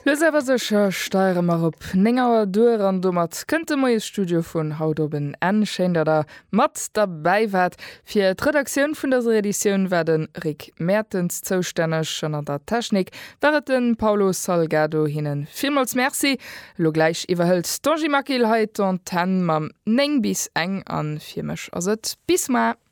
Lesewer secher steiere mar op Nengauer Duer an domat kënnte moies Studio vun Haut oben enschein, dat der mat dabei wat. Fir d'Redakioun vun der Editionioun werden Rick Mertens zoustännech an an der Technik wäret den Paulo Salgado hinnen. Vielmals Merci, lo gleich iwwerhëlt Donji Makilheit an 10 mam 9 bis eng an firmech ass et bis ma.